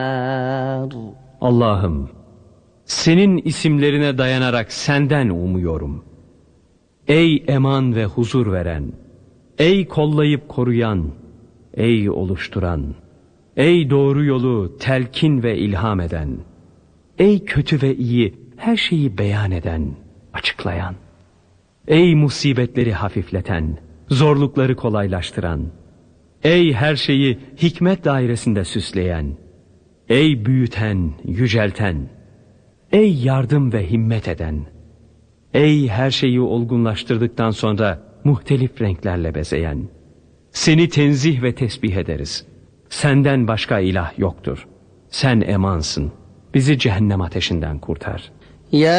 Allah'ım, senin isimlerine dayanarak senden umuyorum. Ey eman ve huzur veren, ey kollayıp koruyan, ey oluşturan, ey doğru yolu telkin ve ilham eden, ey kötü ve iyi her şeyi beyan eden, açıklayan, ey musibetleri hafifleten, zorlukları kolaylaştıran, ey her şeyi hikmet dairesinde süsleyen, ey büyüten, yücelten, ey yardım ve himmet eden, ey her şeyi olgunlaştırdıktan sonra muhtelif renklerle bezeyen, seni tenzih ve tesbih ederiz. Senden başka ilah yoktur. Sen emansın. Bizi cehennem ateşinden kurtar. Ya